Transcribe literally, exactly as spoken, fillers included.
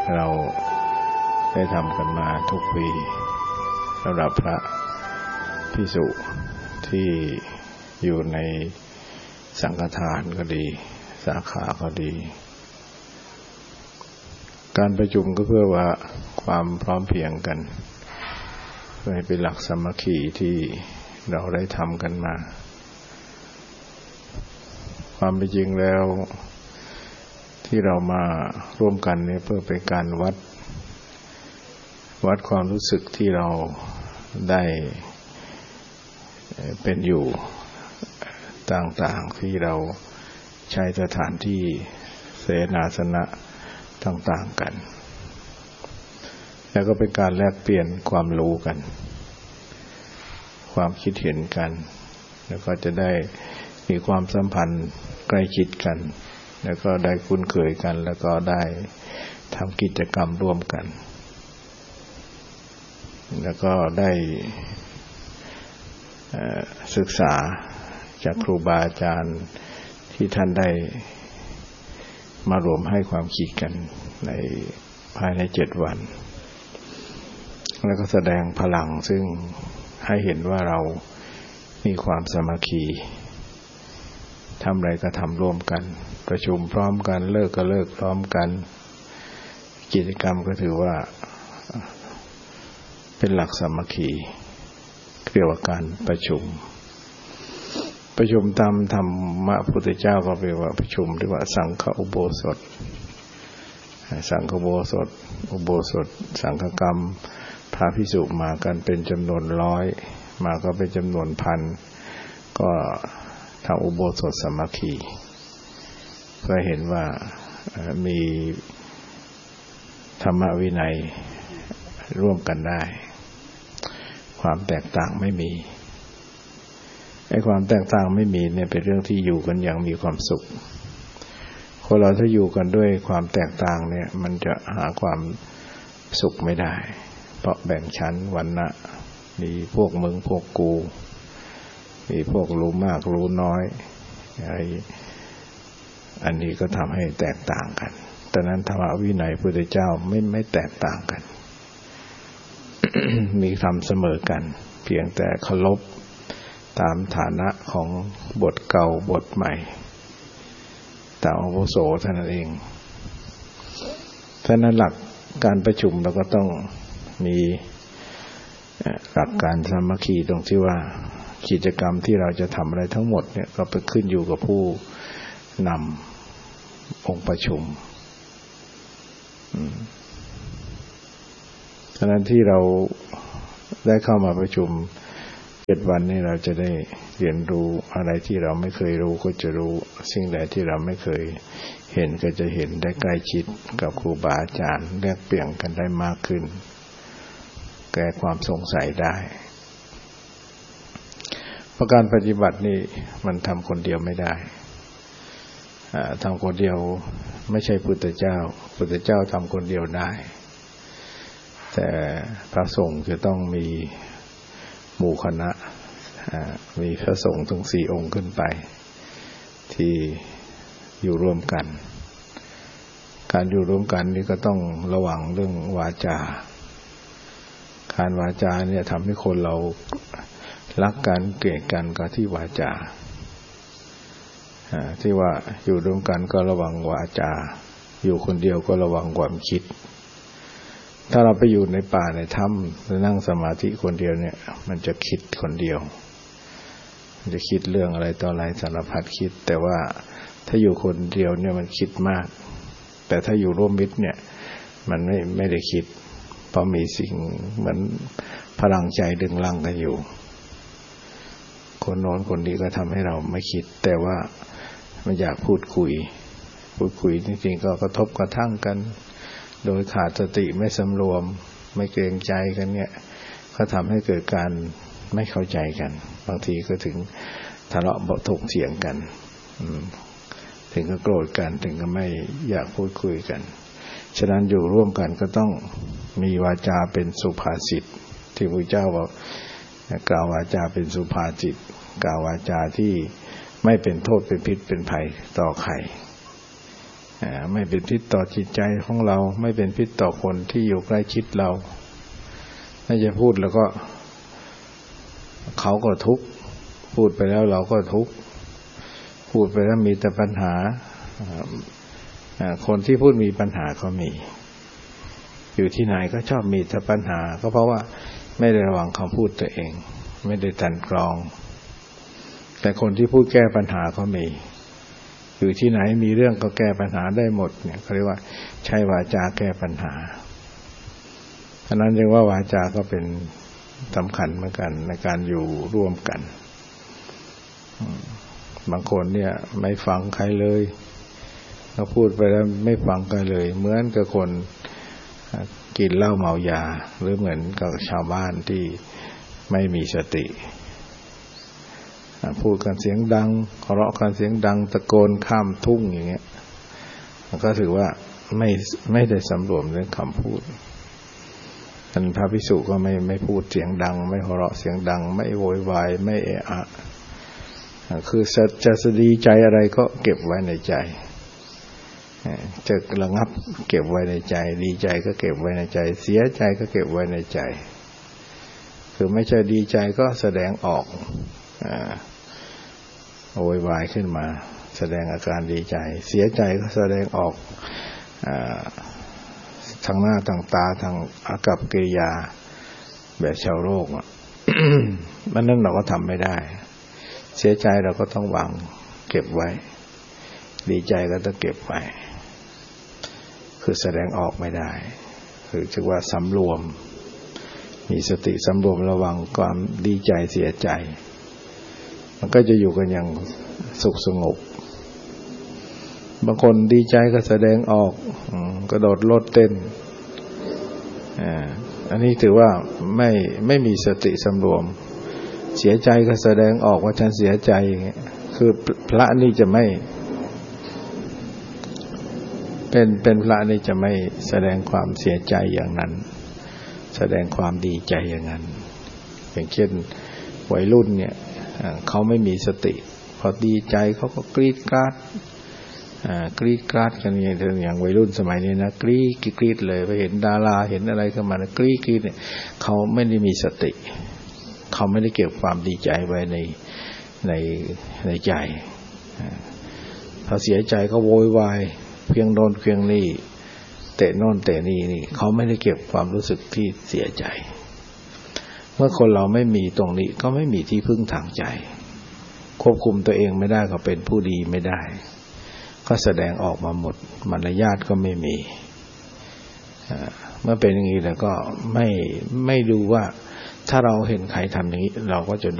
เราได้ทำกันมาทุกปีสำหรับพระภิกษุที่อยู่ในสังฆทานก็ดีสาขาก็ดีการประชุมก็เพื่อว่าความพร้อมเพรียงกันเพื่อให้เป็นหลักสามัคคีที่เราได้ทำกันมาความเป็นจริงแล้วที่เรามาร่วมกันเนี่ยเพื่อเป็นการวัดวัดความรู้สึกที่เราได้เป็นอยู่ต่างๆที่เราใช้สถานที่เสนาสนะต่างๆกันแล้วก็เป็นการแลกเปลี่ยนความรู้กันความคิดเห็นกันแล้วก็จะได้มีความสัมพันธ์ใกล้ชิดกันแล้วก็ได้คุ้นเคยกันแล้วก็ได้ทำกิจกรรมร่วมกันแล้วก็ได้ศึกษาจากครูบาอาจารย์ที่ท่านได้มารวมให้ความคิดกันในภายในเจ็ดวันแล้วก็แสดงพลังซึ่งให้เห็นว่าเรามีความสามัคคีทำอะไรก็ทำร่วมกันประชุมพร้อมกันเลิกก็เลิกพร้อมกันกิจกรรมก็ถือว่าเป็นหลักสามัคคีเกี่ยวกับการประชุมประชุมตามธรรมะพุทธเจ้าก็เรียกว่าประชุมเรียกว่าสังฆอุโบสถสังฆอุโบสถอุโบสถสังฆกรรมพระภิกษุมากันเป็นจำนวนร้อยมาก็เป็นจำนวนพันก็ทำอุโบสถสามัคคีเพื่อเห็นว่ามีธรรมวินัยร่วมกันได้ความแตกต่างไม่มีไอ้ความแตกต่างไม่มีเนี่ยเป็นเรื่องที่อยู่กันอย่างมีความสุขคนเราถ้าอยู่กันด้วยความแตกต่างเนี่ยมันจะหาความสุขไม่ได้เพราะแบ่งชั้นวรรณะมีพวกมึงพวกกูมีพวกรู้มากรู้น้อยไอ้อันนี้ก็ทำให้แตกต่างกันแต่นั้นธรรมวินัยพุทธเจ้าไม่ไม่แตกต่างกัน มีธรรมเสมอกันเพียงแต่เคารพตามฐานะของบทเก่าบทใหม่ตามอาวุโสเท่านั้นเองฉะนั้นหลักการประชุมเราก็ต้องมีหลักการสามัคคีตรงที่ว่ากิจกรรมที่เราจะทำอะไรทั้งหมดเนี่ยก็ไปขึ้นอยู่กับผู้นำองค์ประชุมฉะนั้นที่เราได้เข้ามาประชุมเจ็ดวันนี้เราจะได้เรียนรู้อะไรที่เราไม่เคยรู้ก็จะรู้สิ่งใดที่เราไม่เคยเห็นก็จะเห็นได้ใกล้ชิดกับครูบาอาจารย์แลกเปลี่ยนกันได้มากขึ้นแก้ความสงสัยได้เพราะการปฏิบัตินี่มันทำคนเดียวไม่ได้ทำคนเดียวไม่ใช่พุทธเจ้าพุทธเจ้าทำคนเดียวได้แต่พระสงฆ์จะต้องมีหมู่คณะมีพระสงฆ์ถึงสี่องค์ขึ้นไปที่อยู่ร่วมกันการอยู่ร่วมกันนี่ก็ต้องระวังเรื่องวาจาการวาจาเนี่ยทำให้คนเรารักกันเกลียดกันก็ที่วาจาที่ว่าอยู่ร่วมกันก็ระวังวาจาอยู่คนเดียวก็ระวังความคิดถ้าเราไปอยู่ในป่าในถ้ำนั่งสมาธิคนเดียวเนี่ยมันจะคิดคนเดียวมันจะคิดเรื่องอะไรต่ออะไรสารพัดคิดแต่ว่าถ้าอยู่คนเดียวเนี่ยมันคิดมากแต่ถ้าอยู่ร่วมมิตรเนี่ยมันไม่ไม่ได้คิดเพราะมีสิ่งเหมือนพลังใจดึงลังกันอยู่คนโน้นคนนี้ก็ทำให้เราไม่คิดแต่ว่ามันอยากพูดคุยพูดคุยจริงๆก็กระทบกระทั่งกันโดยขาดสติไม่สำรวมไม่เกรงใจกันเนี่ยก็ทำให้เกิดการไม่เข้าใจกันบางทีก็ถึงทะเลาะเบาถกเถียงกันถึงก็โกรธกันถึงก็ไม่อยากพูดคุยกันฉะนั้นอยู่ร่วมกันก็ต้องมีวาจาเป็นสุภาษิตที่พระเจ้าบอกกล่าววาจาเป็นสุภาษิตกล่าววาจาที่ไม่เป็นโทษเป็นพิษเป็นภัยต่อใครไม่เป็นพิษต่อจิตใจของเราไม่เป็นพิษต่อคนที่อยู่ใกล้ชิดเราไม่จะพูดแล้วก็เขาก็ทุกข์พูดไปแล้วเราก็ทุกข์พูดไปแล้วมีแต่ปัญหาคนที่พูดมีปัญหาก็มีอยู่ที่ไหนก็ชอบมีแต่ปัญหาก็เพราะว่าไม่ได้ระวังคำพูดตัวเองไม่ได้ตรัสตรองแต่คนที่พูดแก้ปัญหาก็มีอยู่ที่ไหนมีเรื่องก็แก้ปัญหาได้หมดเนี่ยเขาเรียกว่าใช้วาจาแก้ปัญหาฉะนั้นเรียกว่าวาจาก็เป็นสำคัญเหมือนกันในการอยู่ร่วมกันบางคนเนี่ยไม่ฟังใครเลยเขาพูดไปแล้วไม่ฟังใครเลยเหมือนกับคนกินเหล้าเมายาหรือเหมือนกับชาวบ้านที่ไม่มีสติพูดกันเสียงดังทะเลาะกันเสียงดังตะโกนข้ามทุ่งอย่างเงี้ยมันก็ถือว่าไม่ไม่ได้สำรวมเรื่องคำพูดท่านพระภิกษุก็ไม่ไม่พูดเสียงดังไม่หัวเราะเสียงดังไม่โวยวายไม่เอะอะคือจะจะดีใจอะไรก็เก็บไว้ในใจจะระงับเก็บไว้ในใจดีใจก็เก็บไว้ในใจเสียใจก็เก็บไว้ในใจคือไม่ใช่ดีใจก็แสดงออกโวยวายขึ้นมาแสดงอาการดีใจเสียใจก็แสดงออกทางหน้าทางตาทางอากับกิริยาแบบชาวโลกอ่ะ มันนั่นเราก็ทำไม่ได้เสียใจเราก็ต้องวางเก็บไว้ดีใจก็ต้องเก็บไว้คือแสดงออกไม่ได้คือถือว่าสำรวมมีสติสำรวมระวังความดีใจเสียใจมันก็จะอยู่กันอย่างสุขสงบบางคนดีใจก็แสดงออกกระโดดโลดเต้นอ่าอันนี้ถือว่าไม่ไม่มีสติสำรวมเสียใจก็แสดงออกว่าฉันเสียใจอย่างเงี้ยคือพระนี่จะไม่เป็นเป็นพระนี่จะไม่แสดงความเสียใจอย่างนั้นแสดงความดีใจอย่างนั้นอย่างเช่นวัยรุ่นเนี่ยเขาไม่มีสติพอดีใจเขาก็กรี๊ดกราดอ่ากรี๊ดกราดกันอย่างอย่างวัยรุ่นสมัยนี้นะกรี๊ดกรี๊ดเลยไปเห็นดาราเห็นอะไรขึ้นมานะกรี๊ดกรี๊ดเนี่ยเขาไม่ได้มีสติเขาไม่ได้เก็บความดีใจไว้ในในในใจพอเสียใจก็โวยวายเพียงโน่นเพียงนี่เตะโน่นเตะนี่นี่เขาไม่ได้เก็บความรู้สึกที่เสียใจเมื่อคนเราไม่มีตรงนี้ก็ไม่มีที่พึ่งทางใจควบคุมตัวเองไม่ได้ก็เป็นผู้ดีไม่ได้ก็แสดงออกมาหมดมารยาทก็ไม่มีเมื่อเป็นอย่างนี้แล้วก็ไม่ไม่ดูว่าถ้าเราเห็นใครทำอย่างนี้เราก็จะ